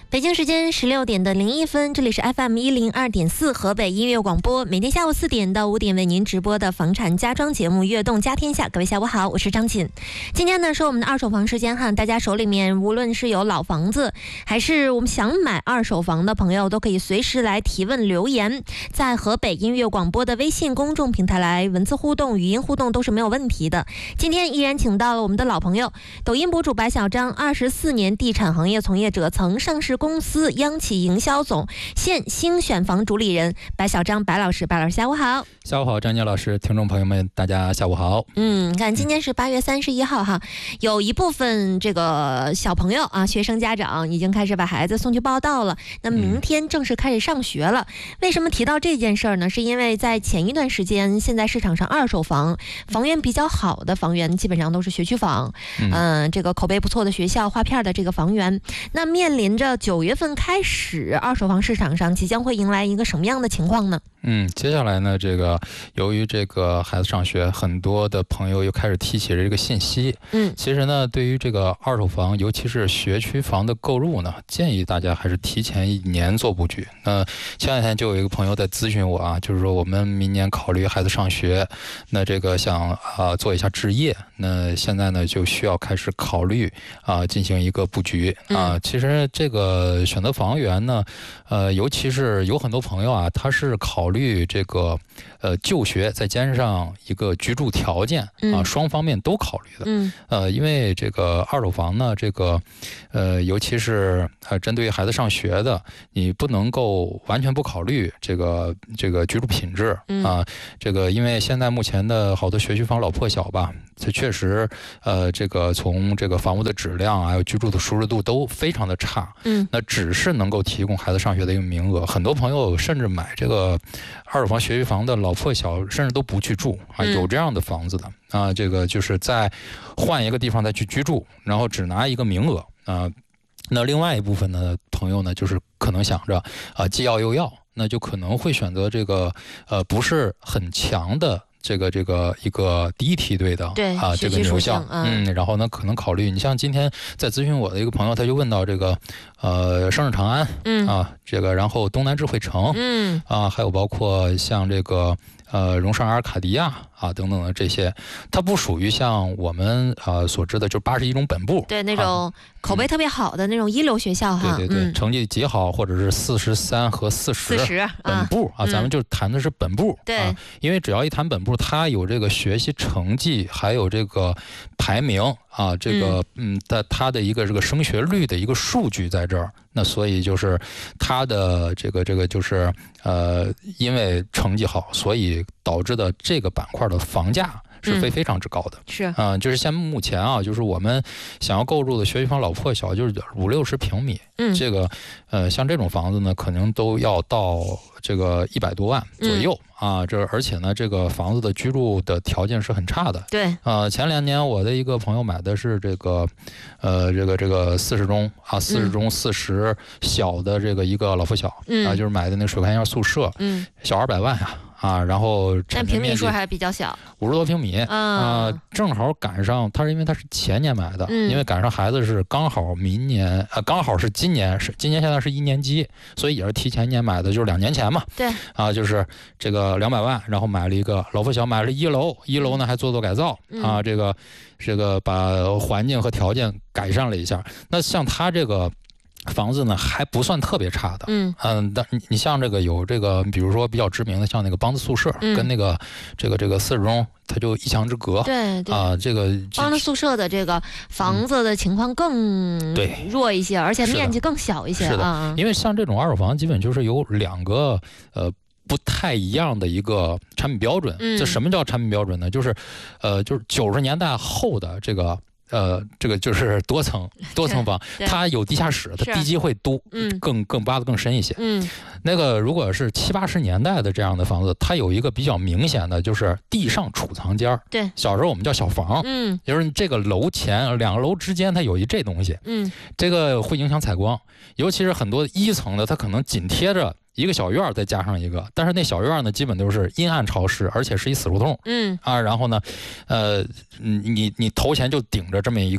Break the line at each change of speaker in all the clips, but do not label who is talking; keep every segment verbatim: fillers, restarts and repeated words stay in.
北京时间十六点的零一分，这里是 F M 一零二点四河北音乐广播，每天下午四点到五点为您直播的房产家装节目《悦动家天下》。各位下午好，我是张琴。今天呢是我们的二手房时间哈，大家手里面无论是有老房子，还是我们想买二手房的朋友，都可以随时来提问留言，在河北音乐广播的微信公众平台来文字互动、语音互动都是没有问题的。今天依然请到了我们的老朋友，抖音博主白小张，二十四年地产行业从业者，曾上市公司央企营销总，现星选房主理人白小张，白老师，白老师下午好。
下午好，张杰老师，听众朋友们，大家下午好。
嗯，看今天是八月三十一号哈，有一部分这个小朋友啊，学生家长已经开始把孩子送去报到了，那明天正式开始上学了。嗯、为什么提到这件事儿呢？是因为在前一段时间，现在市场上二手房房源比较好的房源，基本上都是学区房，嗯、呃，这个口碑不错的学校划片的这个房源，那面临着九月份开始，二手房市场上即将会迎来一个什么样的情况呢？
嗯，接下来呢，这个由于这个孩子上学，很多的朋友又开始提起了这个信息。嗯，其实呢，对于这个二手房，尤其是学区房的购入呢，建议大家还是提前一年做布局。那前两天就有一个朋友在咨询我啊，就是说我们明年考虑孩子上学，那这个想啊、呃、做一下置业，那现在呢就需要开始考虑啊、呃、进行一个布局啊、呃。其实这个选择房源呢，呃，尤其是有很多朋友啊，他是考虑这个呃就学再加上一个居住条件啊，双方面都考虑的。嗯，呃，因为这个二手房呢，这个呃，尤其是呃针对于孩子上学的，你不能够完全不考虑这个这个居住品质啊。这个因为现在目前的好多学区房老破小吧，它确实呃这个从这个房屋的质量还有居住的舒适度都非常的差。嗯，那只是能够提供孩子上学的一个名额，很多朋友甚至买这个二手房学区房的老破小，甚至都不去住啊，有这样的房子的啊，这个就是在换一个地方再去居住，然后只拿一个名额啊。那另外一部分的朋友呢，就是可能想着啊，既要又要，那就可能会选择这个呃不是很强的。这个这个一个第一梯队的啊，这个留校，嗯，然后呢，可能考虑，你像今天在咨询我的一个朋友，他就问到这个，呃，盛世长安，嗯啊，这个，然后东南智慧城，嗯啊，还有包括像这个呃荣尚阿尔卡迪亚啊等等的这些，它不属于像我们呃所知的，就八十一中本部，
对那种口碑特别好的那种一流学校哈，
对对对，成绩极好，或者是四十三和四十本部啊，咱们就谈的是本部，对，因为只要一谈本部，它有这个学习成绩，还有这个排名啊，这个嗯的它的一个这个升学率的一个数据在这儿，那所以就是它的这个这个就是呃，因为成绩好，所以导致的这个板块的房价是非非常之高的，
是啊、
呃，就是现目前啊，就是我们想要购入的学区房老破小，就是五六十平米，嗯，这个呃，像这种房子呢，可能都要到这个一百多万左右、嗯、啊，这而且呢，这个房子的居住的条件是很差的，
对，
呃，前两年我的一个朋友买的是这个，呃，这个这个四十中啊，四十中四十小的这个一个老破小，嗯、啊，就是买的那水开间宿舍，嗯，小二百万呀、啊。啊，然后
但平米数还比较小，
五十多平米，嗯、呃，正好赶上他是因为他是前年买的，嗯、因为赶上孩子是刚好明年，呃，刚好是今年是今年现在是一年级，所以也是提前年买的，就是两年前嘛，
对，
啊，就是这个两百万，然后买了一个老破小，买了一楼，一楼呢还做做改造，嗯、啊，这个这个把环境和条件改善了一下，那像他这个。房子呢还不算特别差的，嗯嗯，但你像这个有这个，比如说比较知名的，像那个梆子宿舍，嗯、跟那个这个这个四十中，它就一墙之隔，
对对
啊，这个
梆子宿舍的这个房子的情况更对弱一些，嗯、而且面积更小一些，
是的，
啊、
因为像这种二手房，基本就是有两个呃。不太一样的一个产品标准，嗯、这什么叫产品标准呢？就是，呃，就是九十年代后的这个。呃，这个就是多层多层房，它有地下室，它地基会多，嗯、更更挖得更深一些。嗯，那个如果是七八十年代的这样的房子，它有一个比较明显的，就是地上储藏间。
对，
小时候我们叫小房，嗯，就是这个楼前两个楼之间它有一这东西，嗯，这个会影响采光，尤其是很多一层的，它可能紧贴着。一个小院再加上一个，但是那小院呢，基本都是阴暗潮湿，而且是一死胡同。嗯啊，然后呢，呃，你你头前就顶着这么一个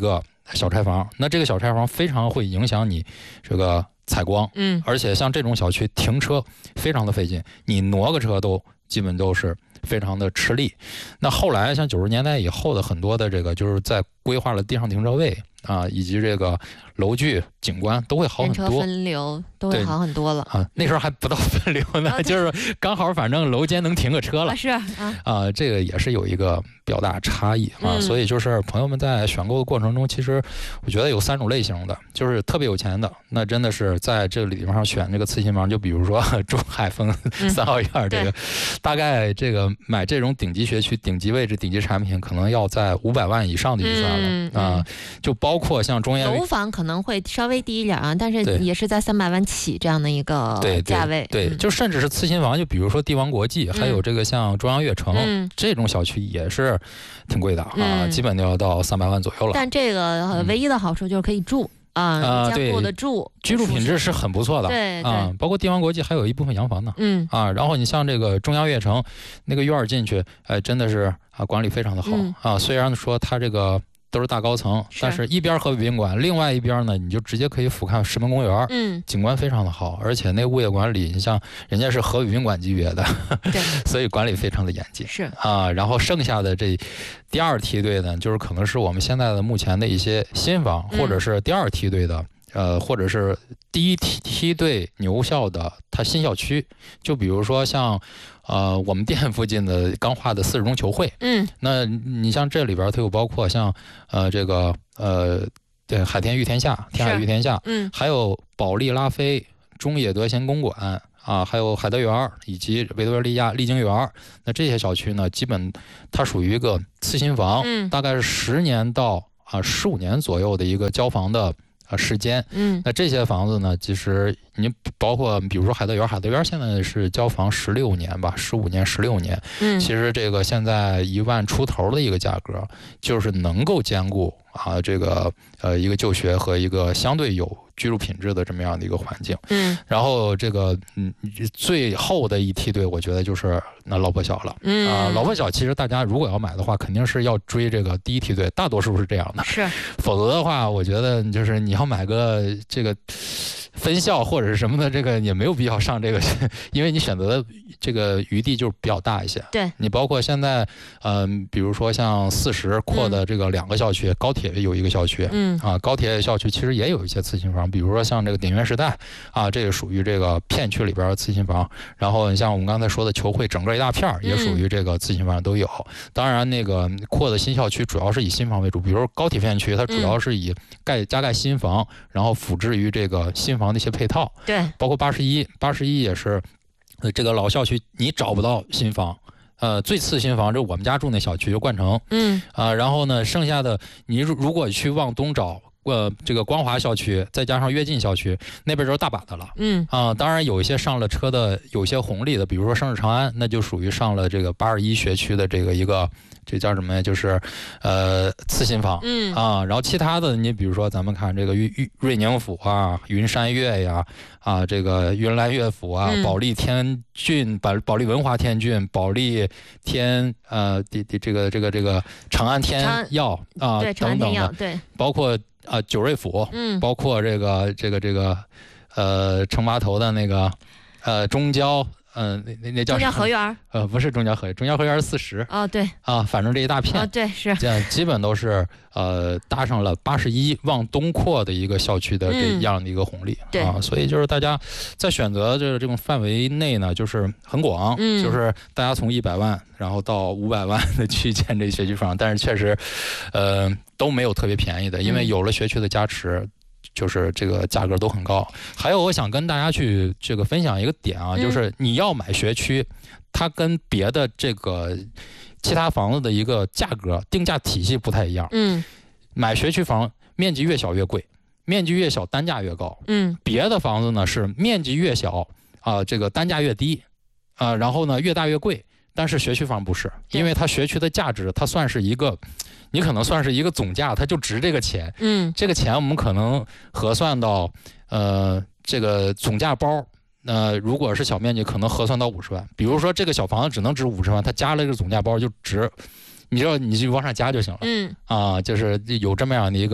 小拆房，那这个小拆房非常会影响你这个采光，
嗯，
而且像这种小区停车非常的费劲，你挪个车都基本都是非常的吃力。那后来像九十年代以后的很多的这个就是在规划了地上停车位啊，以及这个楼距景观都会好很多，
人车分流都会好很多了
啊。那时候还不到分流呢，哦、就是刚好反正楼间能停个车了，
啊是啊，
啊，这个也是有一个比较大差异啊。
嗯、
所以就是朋友们在选购的过程中，其实我觉得有三种类型的，就是特别有钱的，那真的是在这里面上选这个次新房，就比如说中海丰三号院这个，嗯、大概这个买这种顶级学区、顶级位置、顶级产品，可能要在五百万以上的预算了、
嗯、
啊，就包括像中原
楼房可能会稍微低一点啊，但是也是在三百万起这样的一个价位。
对，对对嗯、就甚至是次新房，就比如说帝王国际，嗯、还有这个像中央悦城、嗯、这种小区也是挺贵的啊，嗯、基本就要到三百万左右了。
但这个唯一的好处就是可以住。嗯、啊，
对，
坚固的住，
居住品质是很不错的，
对
啊，包括帝王国际还有一部分洋房呢，
嗯
啊，然后你像这个中央悦城那个院儿进去，哎，真的是啊，管理非常的好、
嗯、
啊，虽然说它这个都是大高层，
是
但是一边河北宾馆，另外一边呢，你就直接可以俯瞰石门公园，
嗯，
景观非常的好，而且那物业管理，你像人家是河北宾馆级别的，
对，
所以管理非常的严谨，
是
啊，然后剩下的这第二梯队呢，就是可能是我们现在的目前的一些新房，
嗯、
或者是第二梯队的。呃，或者是第一梯梯队牛校的它新校区，就比如说像，呃，我们店附近的刚划的四十中球会，
嗯，
那你像这里边它有包括像，呃，这个呃，对，海天御天下、天海御天下，
嗯，
还有保利拉菲、中野德贤公馆啊，还有海德园以及维多利亚丽晶园，那这些小区呢，基本它属于一个次新房，
嗯，
大概是十年到啊十五年左右的一个交房的。啊，时间，
嗯，
那这些房子呢，其实你包括比如说海德园，海德园现在是交房十六年吧，十五年、十六年，
嗯，
其实这个现在一万出头的一个价格，就是能够兼顾啊这个呃一个就学和一个相对有居住品质的这么样的一个环境，
嗯，
然后这个嗯最后的一梯队，我觉得就是那老破小了，
嗯
啊，老破小其实大家如果要买的话，肯定是要追这个第一梯队，大多数是这样的，
是，
否则的话，我觉得就是你要买个这个分校或者是什么的，这个也没有必要上这个，因为你选择的这个余地就是比较大一些。
对，
你包括现在，嗯、呃，比如说像四十扩的这个两个校区，嗯、高铁有一个校区，
嗯
啊，高铁校区其实也有一些次新房，比如说像这个鼎源时代啊，这个属于这个片区里边的次新房。然后你像我们刚才说的球会，整个一大片也属于这个次新房都有。嗯、当然，那个扩的新校区主要是以新房为主，比如说高铁片区，它主要是以盖加盖新房，然后辅之于这个新房的一些配套。
对，
包括八十一，八十一也是，呃，这个老校区你找不到新房，呃，最次新房就是我们家住那小区就冠城，
嗯，
啊、呃，然后呢，剩下的你如果去往东找，呃，这个光华校区，再加上跃进校区，那边就是大把的了，
嗯，
啊、呃，当然有一些上了车的，有些红利的，比如说盛世长安，那就属于上了这个八十一学区的这个一个。这叫什么呀？就是，呃，次新房，
嗯
啊，然后其他的，你比如说咱们看这个瑞瑞宁府啊、云山悦呀，啊，这个云岚悦府啊、
嗯、
保利天骏、保保利文华天骏、保利天呃，这这个这个这个长安天耀啊，
对，
等等的，
对，
包括啊九瑞府，
嗯，
包括这个这个这个呃城码头的那个呃中交。嗯，那那那叫
中交河园，
呃，不是中交河园，中交河园是四十。
哦，对。
啊，反正这一大片。
啊，对，是。
这样基本都是呃搭上了八十一往东扩的一个校区的这样的一个红利。
嗯、对
啊，所以就是大家在选择这个这种范围内呢，就是很广，
嗯、
就是大家从一百万然后到五百万的区间这学区房，但是确实，呃都没有特别便宜的，因为有了学区的加持。嗯就是这个价格都很高。还有我想跟大家去这个分享一个点啊，就是你要买学区，它跟别的这个其他房子的一个价格定价体系不太一样。
嗯，
买学区房面积越小越贵，面积越小单价越高。
嗯，
别的房子呢是面积越小啊、呃，这个单价越低啊、呃，然后呢越大越贵。但是学区房不是，因为它学区的价值，它算是一个，你可能算是一个总价，它就值这个钱。
嗯，
这个钱我们可能核算到，呃，这个总价包，呃，如果是小面积，可能核算到五十万。比如说这个小房子只能值五十万，它加了一个总价包就值，你知道你就往上加就行了。
嗯，
啊，就是有这么样的一个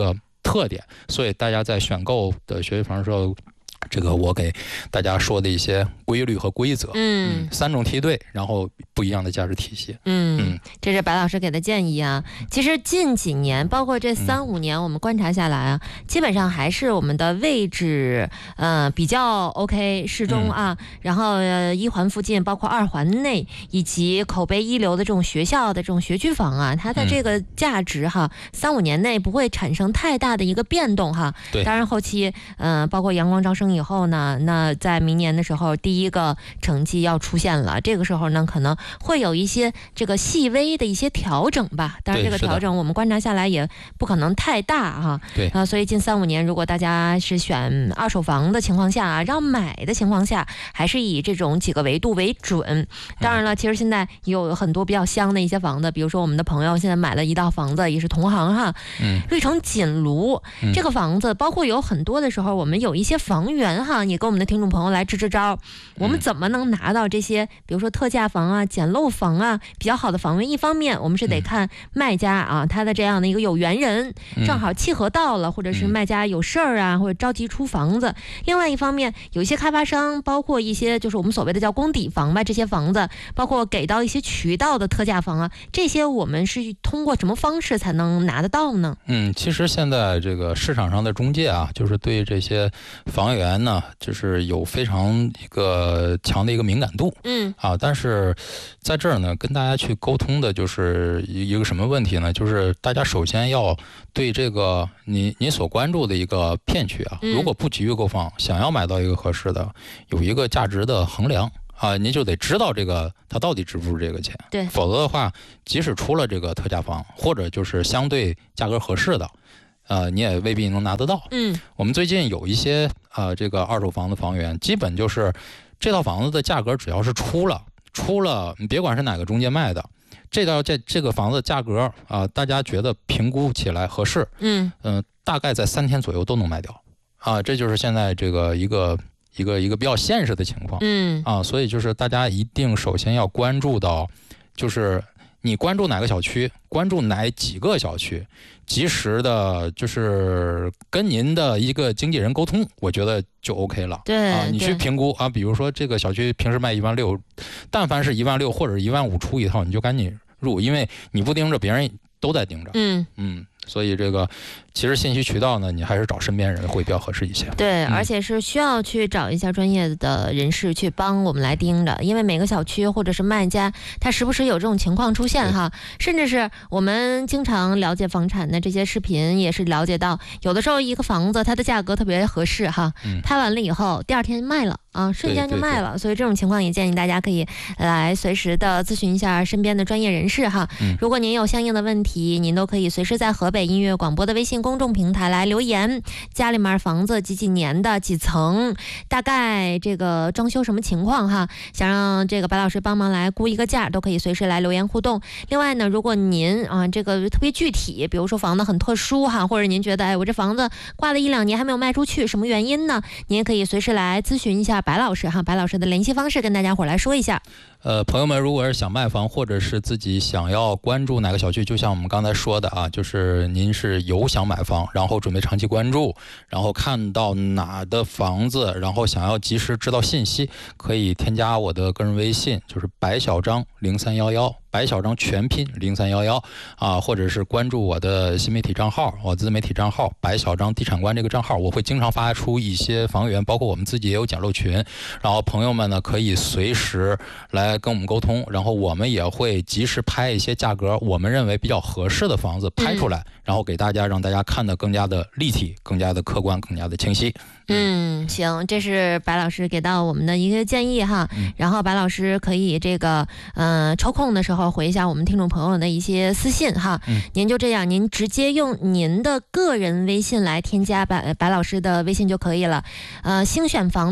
特点，所以大家在选购的学区房的时候，这个我给大家说的一些规律和规则，嗯，嗯三种梯队，然后不一样的价值体系，
嗯，嗯这是白老师给的建议啊。其实近几年，包括这三五年，我们观察下来啊，嗯、基本上还是我们的位置，呃，比较 OK 适中啊。嗯、然后、呃、一环附近，包括二环内，以及口碑一流的这种学校的这种学区房啊，它的这个价值哈，三五、嗯、年内不会产生太大的一个变动哈。
对，
当然后期，嗯、呃，包括阳光招生以后呢，那在明年的时候，第一个成绩要出现了，这个时候呢，可能会有一些这个细微的一些调整吧。当然，这个调整我们观察下来也不可能太大哈。
对
啊，所以近三五年，如果大家是选二手房的情况下啊，让买的情况下，还是以这种几个维度为准。当然了，其实现在有很多比较香的一些房子，比如说我们的朋友现在买了一套房子，也是同行哈，嗯，绿城锦庐、嗯、这个房子，包括有很多的时候，我们有一些房源哈，也跟我们的听众朋友来支支招，我们怎么能拿到这些，比如说特价房啊、捡漏房啊，比较好的房源？一方面，我们是得看卖家啊，他的这样的一个有缘人，正好契合到了，或者是卖家有事儿啊，或者着急出房子。另外一方面，有一些开发商，包括一些就是我们所谓的叫公底房吧，这些房子，包括给到一些渠道的特价房啊，这些我们是通过什么方式才能拿得到呢？
嗯，其实现在这个市场上的中介啊，就是对这些房源呢，就是有非常一个强的一个敏感度，嗯啊，但是在这儿呢，跟大家去沟通的就是一个什么问题呢？就是大家首先要对这个你你所关注的一个片区啊，如果不急于购房，想要买到一个合适的，有一个价值的衡量啊，你就得知道这个它到底值不值这个钱，
对，
否则的话，即使出了这个特价房，或者就是相对价格合适的。呃，你也未必能拿得到。嗯，我们最近有一些呃这个二手房的房源，基本就是这套房子的价格只要是出了，出了，你别管是哪个中介卖的，这套这这个房子价格啊、呃，大家觉得评估起来合适，嗯嗯、呃，大概在三天左右都能卖掉啊，这就是现在这个一个一个一个比较现实的情况。嗯啊，所以就是大家一定首先要关注到，就是你关注哪个小区，关注哪几个小区。及时的，就是跟您的一个经纪人沟通，我觉得就 OK 了。
对
啊，你去评估啊，比如说这个小区平时卖一万六，但凡是一万六或者一万五出一套，你就赶紧入，因为你不盯着，别人都在盯着。嗯嗯。所以这个其实信息渠道呢，你还是找身边人会比较合适一些。
对、嗯，而且是需要去找一下专业的人士去帮我们来盯着，因为每个小区或者是卖家，他时不时有这种情况出现哈。甚至是我们经常了解房产的这些视频，也是了解到，有的时候一个房子它的价格特别合适哈，嗯、拍完了以后第二天卖了。啊，瞬间就卖了，对对对，所以这种情况也建议大家可以来随时的咨询一下身边的专业人士哈。嗯、如果您有相应的问题，您都可以随时在河北音乐广播的微信公众平台来留言。家里面房子几几年的几层，大概这个装修什么情况哈？想让这个白老师帮忙来估一个价，都可以随时来留言互动。另外呢，如果您啊这个特别具体，比如说房子很特殊哈，或者您觉得哎我这房子挂了一两年还没有卖出去，什么原因呢？您也可以随时来咨询一下白老师哈，白老师的联系方式跟大家伙来说一下。
呃，朋友们，如果是想卖房，或者是自己想要关注哪个小区，就像我们刚才说的啊，就是您是有想买房，然后准备长期关注，然后看到哪的房子，然后想要及时知道信息，可以添加我的个人微信，就是白小张零三幺幺。白小张全拼零三幺幺啊，或者是关注我的新媒体账号，我自媒体账号白小张地产官这个账号，我会经常发出一些房源，包括我们自己也有捡漏群，然后朋友们呢可以随时来跟我们沟通，然后我们也会及时拍一些价格我们认为比较合适的房子拍出来，嗯、然后给大家让大家看得更加的立体，更加的客观，更加的清晰。
嗯，行，这是白老师给到我们的一个建议哈。嗯、然后白老师可以这个呃抽空的时候回一下我们听众朋友的一些私信哈。嗯、您就这样，您直接用您的个人微信来添加白白老师的微信就可以了。呃，星选房的全拼。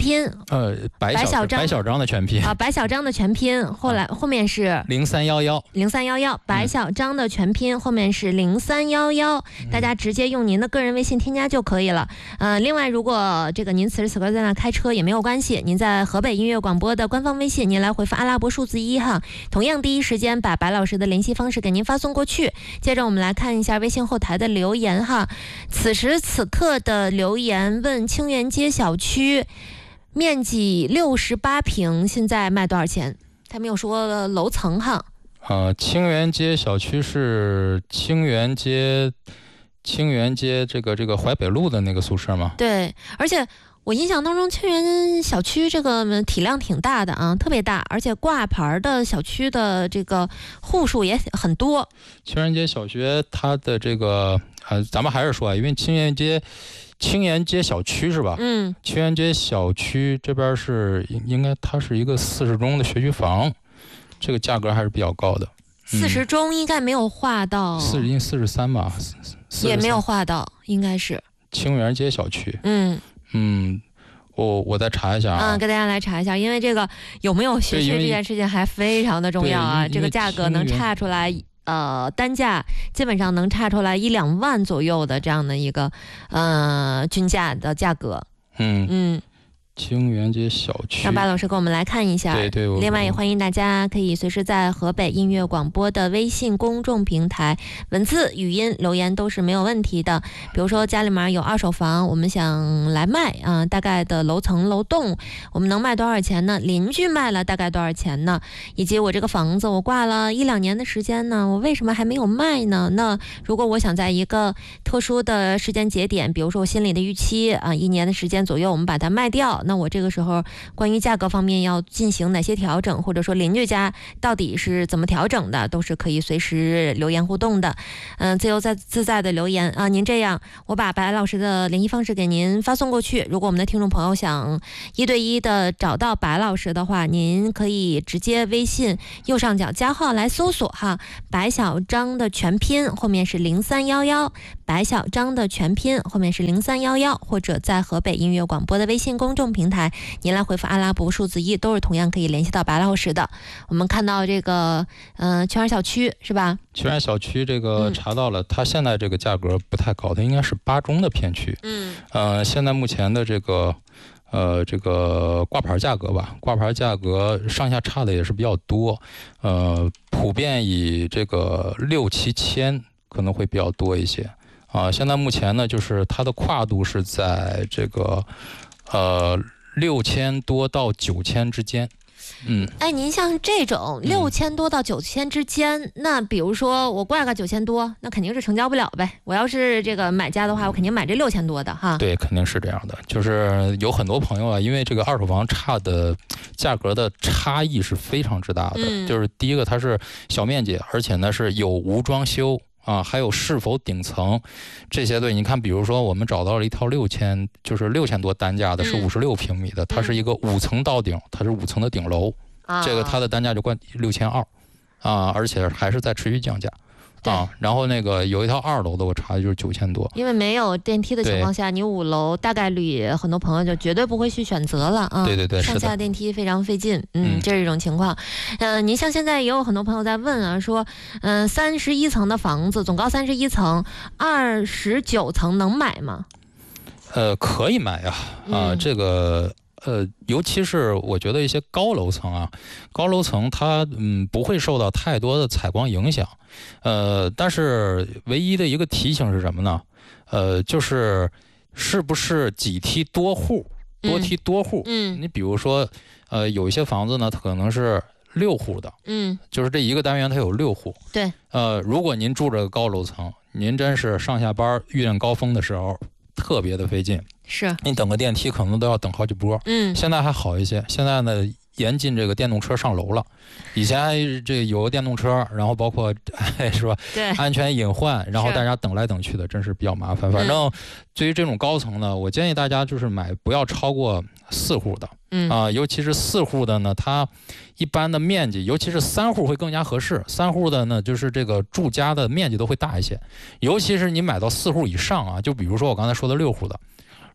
拼，
呃，白小
章，
白小章的全拼
啊，白小章的全拼，后来、啊、后面是
零三幺幺
零三幺幺，白小章的全拼、嗯、后面是零三幺幺，大家直接用您的个人微信添加就可以了。呃，另外如果这个您此时此刻在那开车也没有关系，您在河北音乐广播的官方微信，您来回复阿拉伯数字一哈，同样第一时间把白老师的联系方式给您发送过去。接着我们来看一下微信后台的留言哈，此时此刻的留言问清源街小区面积六十八平，现在卖多少钱？他没有说楼层哈。
呃，清源街小区是清源街，清源街这个这个淮北路的那个宿舍吗？
对，而且我印象当中清源小区这个体量挺大的啊，特别大，而且挂牌的小区的这个户数也很多。
清源街小学它的这个呃，咱们还是说啊，因为清源街。清源街小区是吧？
嗯，
清源街小区这边是应该它是一个四十中的学区房，这个价格还是比较高的。
嗯、四十中应该没有划到，
四十应四十三吧，
也没有划到，应该是
清源街小区。
嗯
嗯，我我再查一下啊，
嗯，给大家来查一下，因为这个有没有学区这件事情还非常的重要啊，这个价格能差出来。呃，单价基本上能差出来一两万左右的这样的一个呃均价的价格。
嗯
嗯，
清源街小区，
让白老师给我们来看一下。
对对。
另外也欢迎大家可以随时在河北音乐广播的微信公众平台，文字、语音留言都是没有问题的。比如说家里面有二手房，我们想来卖啊、呃，大概的楼层、楼栋，我们能卖多少钱呢？邻居卖了大概多少钱呢？以及我这个房子我挂了一两年的时间呢，我为什么还没有卖呢？那如果我想在一个特殊的时间节点，比如说我心里的预期啊、呃，一年的时间左右，我们把它卖掉。那我这个时候关于价格方面要进行哪些调整，或者说邻居家到底是怎么调整的，都是可以随时留言互动的。嗯、呃，自由在自在的留言啊，您这样，我把白老师的联系方式给您发送过去。如果我们的听众朋友想一对一的找到白老师的话，您可以直接微信右上角加号来搜索哈，白小章的全拼后面是零三幺幺，白小章的全拼后面是零三幺幺，或者在河北音乐广播的微信公众平台，您来回复阿拉伯数字一，都是同样可以联系到白老师的。我们看到这个，呃，泉源小区是吧？
泉源小区这个查到了、嗯，它现在这个价格不太高，它应该是八中的片区。
嗯，
呃，现在目前的这个，呃，这个挂牌价格吧，挂牌价格上下差的也是比较多，呃，普遍以这个六七千可能会比较多一些。啊、呃，现在目前呢，就是它的跨度是在这个，呃。六千多到九千之间，嗯，
哎，您像这种六千多到九千之间、嗯，那比如说我挂个九千多，那肯定是成交不了呗。我要是这个买家的话，我肯定买这六千多的哈。
对，肯定是这样的。就是有很多朋友啊，因为这个二手房差的价格的差异是非常之大的。嗯、就是第一个，它是小面积，而且呢是有无装修。啊，还有是否顶层，这些对，你看，比如说我们找到了一套六千，就是六千多单价的，是五十六平米的、嗯，它是一个五层到顶，它是五层的顶楼，啊、这个它的单价就关六千二，啊，而且还是在持续降价。啊，然后那个有一套二楼的，我查的就是九千多。
因为没有电梯的情况下，你五楼大概率很多朋友就绝对不会去选择了啊。
对对对，
上下电梯非常费劲，嗯，这是一种情况。嗯、呃，您像现在也有很多朋友在问啊，说，嗯、呃，三十一层的房子，总高三十一层，二十九层能买吗？
呃，可以买呀，啊、呃嗯，这个。呃，尤其是我觉得一些高楼层啊，高楼层它嗯不会受到太多的采光影响，呃，但是唯一的一个提醒是什么呢？呃，就是是不是几梯多户，多梯多户？嗯，你比如说，呃，有一些房子呢，它可能是六户的，
嗯，
就是这一个单元它有六户，
对，
呃，如果您住着高楼层，您真是上下班遇见高峰的时候，特别的费劲。
是
你等个电梯可能都要等好几波，
嗯，
现在还好一些，现在呢严禁这个电动车上楼了，以前这有个电动车，然后包括哎是吧，
对，
安全隐患，然后大家等来等去的，真是比较麻烦。反正对于这种高层呢，我建议大家就是买不要超过四户的，
嗯
啊、呃，尤其是四户的呢，它一般的面积，尤其是三户会更加合适，三户的呢就是这个住家的面积都会大一些，尤其是你买到四户以上啊，就比如说我刚才说的六户的。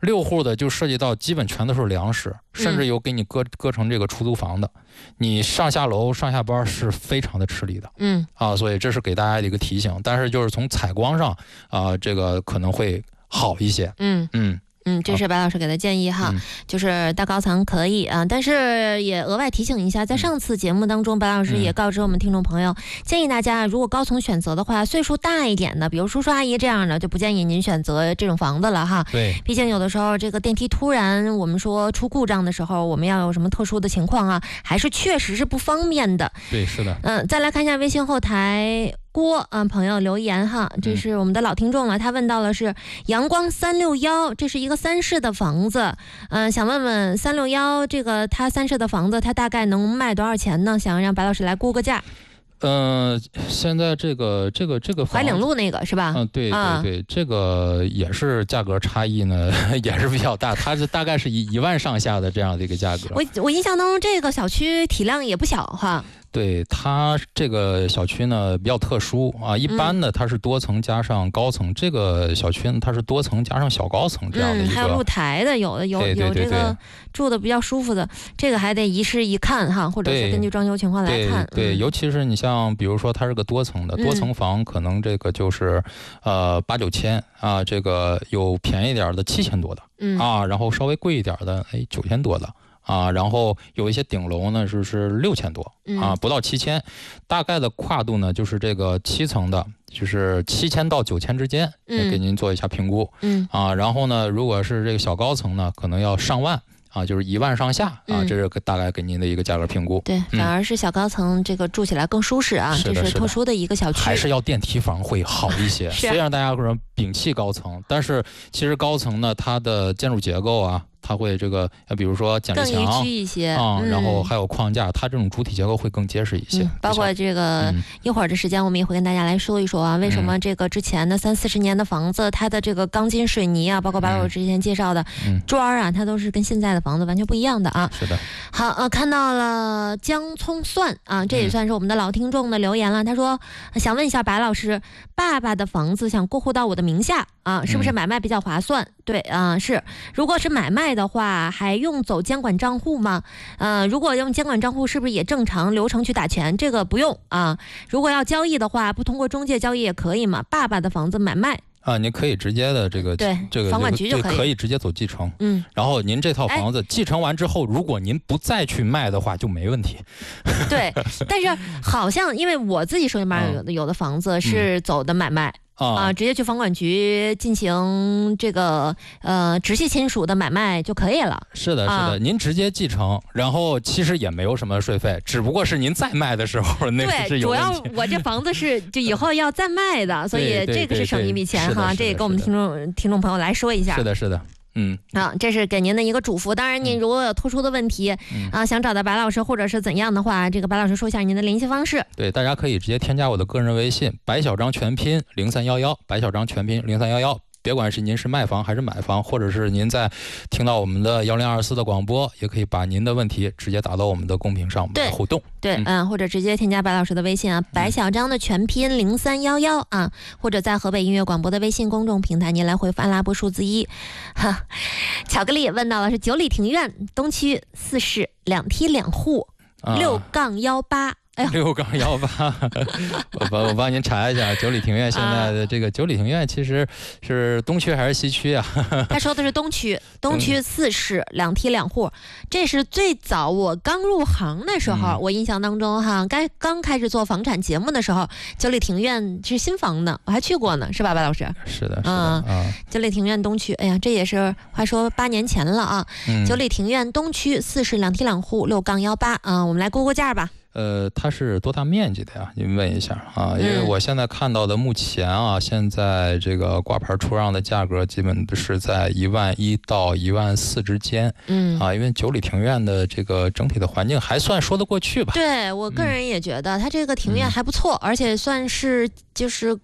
六户的就涉及到基本全都是两室，甚至有给你割割成这个出租房的，你上下楼上下班是非常的吃力的。嗯啊，所以这是给大家的一个提醒。但是就是从采光上啊，这个可能会好一些。嗯嗯。
嗯，这是白老师给的建议哈，嗯、就是大高层可以啊，但是也额外提醒一下，在上次节目当中，白老师也告知我们听众朋友，嗯、建议大家如果高层选择的话，岁数大一点的，比如叔叔阿姨这样的，就不建议您选择这种房子了哈。
对，
毕竟有的时候这个电梯突然我们说出故障的时候，我们要有什么特殊的情况啊，还是确实是不方便的。
对，是的。
嗯，再来看一下微信后台。郭啊，朋友留言哈，这是我们的老听众了，他问到了是阳光三六幺，这是一个三室的房子，嗯、呃，想问问三六幺这个他三室的房子，他大概能卖多少钱呢？想让白老师来估个价。
嗯、呃，现在这个这个这个
怀岭路那个是吧？
嗯，对对对，啊、这个也是价格差异呢，也是比较大，它是大概是一一万上下的这样的一个价格。
我我印象当中这个小区体量也不小哈。
对，它这个小区呢比较特殊啊，一般呢它是多层加上高层，嗯、这个小区呢它是多层加上小高层这样的一个，
嗯、还有露台的，有的有
对对对对
有这个住的比较舒服的，这个还得一室一看哈，或者是根据装修情况来看。
对，对
嗯、
尤其是你像比如说它是个多层的，多层房可能这个就是呃八九千啊，这个有便宜点的七千多的，嗯啊，然后稍微贵一点的哎九千多的。啊，然后有一些顶楼呢是是六千多啊，不到七千，大概的跨度呢就是这个七层的，就是七千到九千之间，嗯，给您做一下评估，嗯啊，然后呢，如果是这个小高层呢，可能要上万。啊，就是一万上下啊，这是大概给您的一个价格评估。
对，反而是小高层这个住起来更舒适啊，这是特殊的一个小区。
还是要电梯房会好一些。虽然大家可能摒弃高层，但是其实高层呢，它的建筑结构啊。它会这个，比如说剪力墙
更宜居一些
啊、嗯，然后还有框架，它这种主体结构会更结实一些。嗯、
包括这个、嗯、一会儿的时间，我们也会跟大家来说一说啊，为什么这个之前的三四十年的房子，它的这个钢筋水泥啊，包括白老师之前介绍的砖啊，它都是跟现在的房子完全不一样的啊。
是的。
好，呃，看到了姜葱蒜啊，这也算是我们的老听众的留言了。他说想问一下白老师，爸爸的房子想过户到我的名下啊，是不是买卖比较划算？嗯、对啊，是。如果是买卖的话，还用走监管账户吗？呃，如果用监管账户，是不是也正常流程去打钱？这个不用啊。如果要交易的话，不通过中介交易也可以嘛？爸爸的房子买卖
啊，您可以直接的这个
对
这个
房管局就可以，
可以直接走继承。
嗯，
然后您这套房子继承完之后，如果您不再去卖的话，就没问题。
对，但是好像因为我自己手里面有的、嗯、有的房子是走的买卖。嗯啊，直接去房管局进行这个呃直系亲属的买卖就可以了。
是的，是的，啊、您直接继承，然后其实也没有什么税费，只不过是您再卖的时候那个是有问题。
对，主要我这房子是就以后要再卖的，所以这个是省一笔钱哈。这也跟我们听众听众朋友来说一下。
是的，是的。嗯
啊，这是给您的一个嘱咐。当然，您如果有突出的问题、嗯、啊，想找到白老师或者是怎样的话，这个白老师说一下您的联系方式。
对，大家可以直接添加我的个人微信，白小张全拼零三幺幺，白小张全拼零三幺幺。别管是您是卖房还是买房，或者是您在听到我们的幺零二四的广播，也可以把您的问题直接打到我们的公屏上，我们来互动。
对，嗯、呃，或者直接添加白老师的微信啊，白小张的全拼零三幺幺啊，或者在河北音乐广播的微信公众平台，您来回复阿拉伯数字一。哈，巧克力问到了是九里庭院东区四室两梯两户六杠幺八。哎，
六杠幺八，我帮我帮您查一下九里庭院现在的这个九里庭院其实是东区还是西区啊？
他说的是东区，东区四室两梯两户，这是最早我刚入行的时候，嗯、我印象当中哈，该刚开始做房产节目的时候，九里庭院是新房的，我还去过呢，是吧，白老师？
是的，是的啊、嗯，
九里庭院东区，哎呀，这也是话说八年前了啊。嗯、九里庭院东区四室两梯两户六杠幺八啊，我们来估估价吧。
呃，它是多大面积的呀？您问一下啊，因为我现在看到的目前啊，现在这个挂牌出让的价格基本是在一万一到一万四之间。嗯啊，因为九里庭院的这个整体的环境还算说得过去吧。
对我个人也觉得，它这个庭院还不错，嗯、而且算是就是。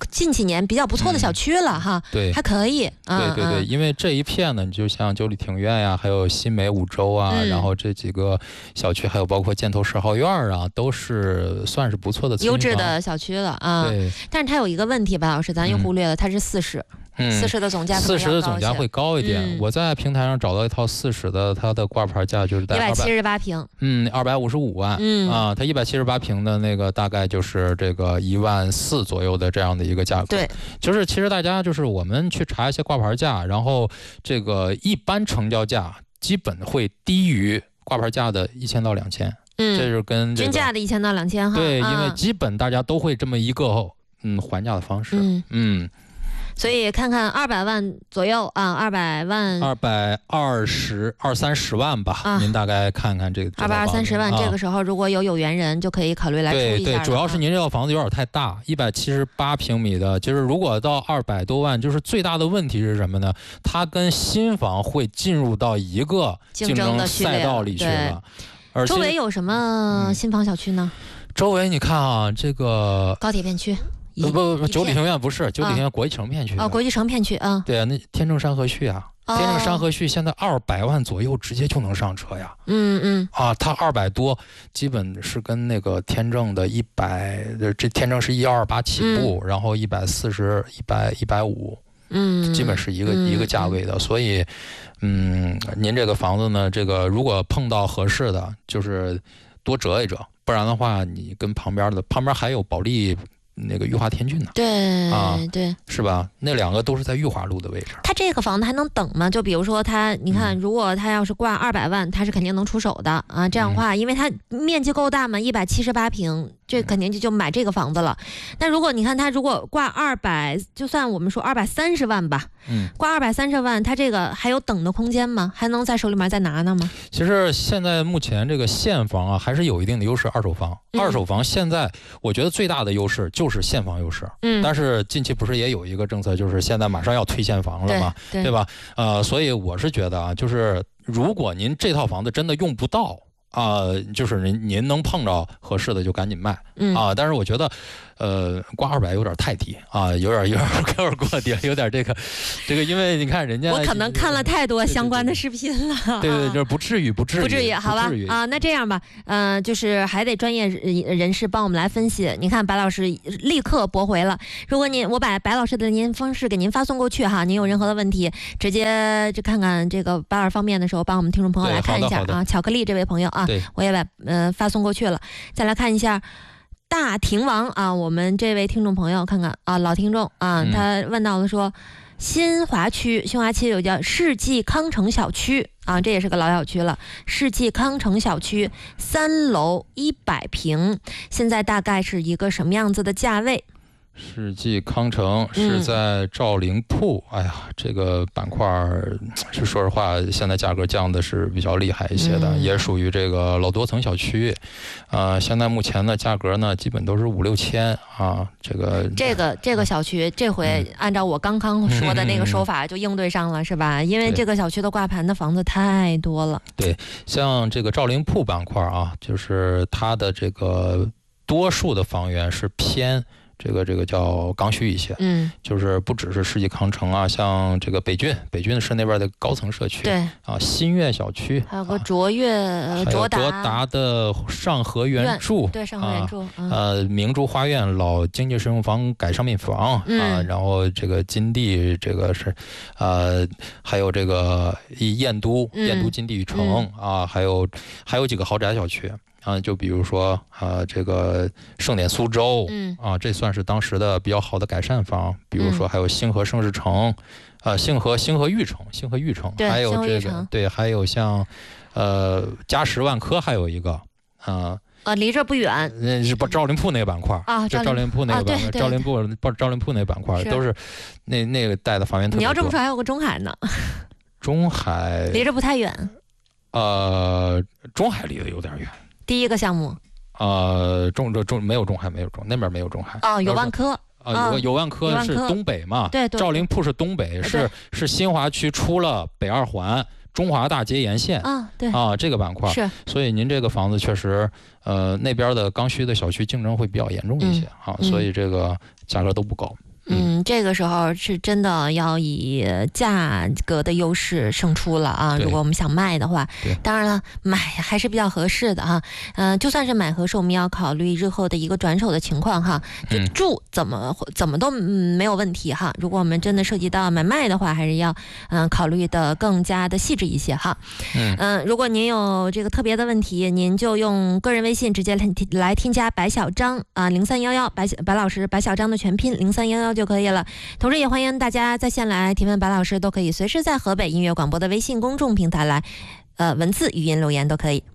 近几年比较不错的小区了、嗯、哈，
对，
还可以，
对对对、
嗯，
因为这一片呢，你就像九里庭院呀，还有新美五洲啊、嗯，然后这几个小区，还有包括箭头十号院啊，都是算是不错的
优质的小区了啊。
对，
但是它有一个问题吧，老师，咱又忽略了，嗯、它是四室。
嗯，
四十的总价，
四十的总价会高一点、
嗯。
我在平台上找到一套四十的，它的挂牌价就是在
一百七十八平，
嗯，二百五十五万，
嗯
啊，它一百七十八平的那个大概就是这个一万四左右的这样的一个价格。
对，
就是其实大家就是我们去查一些挂牌价，然后这个一般成交价基本会低于挂牌价的一千到两千，
嗯，
这是跟、这个、
均价的一千到两千哈。
对、
啊，
因为基本大家都会这么一个嗯还价的方式，
嗯。
嗯
所以看看二百万左右啊，二百万，
二百二十二三十万吧、啊，您大概看看这个
二百二三十万、啊，这个时候如果有有缘人就可以考虑来出一下。
对对，主要是您这套房子有点太大，一百七十八平米的，就是如果到二百多万，就是最大的问题是什么呢？它跟新房会进入到一个竞争赛道里去了。而
周围有什么新房小区呢？
嗯、周围你看啊，这个
高铁片区。
不不不，九里庭院不是，九里庭院国际城片区。
哦，国际城片区啊。
对啊，那天正山河序啊，
哦、
天正山河序现在二百万左右直接就能上车呀。
嗯嗯。
啊，它二百多，基本是跟那个天正的一百，这天正是一二八起步，嗯、然后一百四十、一百一百五，
嗯，
基本是一个、
嗯、
一个价位的。所以，嗯，您这个房子呢，这个如果碰到合适的，就是多折一折，不然的话，你跟旁边的旁边还有保利。那个裕华天骏呢？
对
啊，
对，
是吧？那两个都是在裕华路的位置。
它这个房子还能等吗？就比如说它，你看，如果它要是挂二百万，它是肯定能出手的啊。这样的话，
嗯、
因为它面积够大嘛，一百七十八平，这肯定就就买这个房子了。那如果你看它如果挂二百，就算我们说二百三十万吧，
嗯，
挂二百三十万，它这个还有等的空间吗？还能在手里面再拿呢吗？
其实现在目前这个现房啊，还是有一定的优势。二手房，
嗯、
二手房现在我觉得最大的优势就是现房优势。
嗯，
但是近期不是也有一个政策，就是现在马上要推现房了嘛，
对，
对, 对吧？呃，所以我是觉得啊，就是如果您这套房子真的用不到啊、呃，就是您您能碰着合适的就赶紧卖，
嗯
啊。但是我觉得，呃，挂二百有点太低啊，有点有点有点过低，有点这个这个，因为你看人家
我可能看了太多相关的视频了，
对 对, 对, 对，就是不至于不至于
不至于，好吧啊，那这样吧，呃，就是还得专业人士帮我们来分析。你看白老师立刻驳回了，如果您我把白老师的联系方式给您发送过去哈，您有任何的问题，直接就看看这个白老师方面的时候，帮我们听众朋友来看一下啊。巧克力这位朋友啊，我也把呃发送过去了，再来看一下。大庭王啊，我们这位听众朋友看看啊，老听众啊，他问到了说，新华区新华区有叫世纪康城小区啊，这也是个老小区了。世纪康城小区三楼一百平，现在大概是一个什么样子的价位？
世纪康城是在兆灵铺、嗯、哎呀，这个板块是说实话现在价格降的是比较厉害一些的、嗯、也属于这个老多层小区，呃，现在目前的价格呢基本都是五六千啊，这个
这个这个小区这回按照我刚刚说的那个手法就应对上了、嗯、是吧？因为这个小区的挂盘的房子太多了。
对，像这个兆灵铺板块啊，就是它的这个多数的房源是偏这个这个叫刚需一些，
嗯，
就是不只是世纪康城啊，像这个北郡，北郡是那边的高层社区，
对
啊，新悦小区，
还有个卓越、
啊、
卓达，
卓达的上河原著，
对上河原著，
啊、嗯、呃，明珠花园老经济适用房改商品房、
嗯、
啊，然后这个金地这个是，呃，还有这个燕都，
嗯、
燕都金地与城、
嗯、
啊，还有还有几个豪宅小区。啊，就比如说啊、呃，这个盛典苏州，
嗯
啊，这算是当时的比较好的改善房。比如说还有星河盛世城，啊、呃，星河星河玉城，星河玉城，还有这个对，还有像呃嘉实万科还有一个啊。
啊，离这不远，
那是不兆灵铺那个板块
啊，
就兆灵铺那个板块，兆灵铺兆灵铺那个板块都是那那个带的房源特别多。
你要这么说，还有个中海呢。
中海
离这不太远。
呃，中海离得有点远。
第一个项目，
呃，中中中没有中海，没有中那边没有中海。
哦，有万科。
啊，有有万科是东北嘛？
对对。
兆灵铺是东北，是是新华区出了北二环中华大街沿线
啊，对
啊，这个板块
是。
所以您这个房子确实，呃，那边的刚需的小区竞争会比较严重一些、
嗯、
啊，所以这个价格都不高。
嗯，这个时候是真的要以价格的优势胜出了啊！如果我们想卖的话，当然了，买还是比较合适的哈。嗯、呃，就算是买合适，我们要考虑日后的一个转手的情况哈。就住怎么、嗯、怎么都嗯没有问题哈。如果我们真的涉及到买卖的话，还是要嗯、呃、考虑的更加的细致一些哈。嗯、呃，如果您有这个特别的问题，您就用个人微信直接来来添加白小张啊零三幺幺白白老师白小张的全拼零三幺幺就可以了。同时也欢迎大家在线来提问，白老师都可以随时在河北音乐广播的微信公众平台来呃文字语音留言都可以。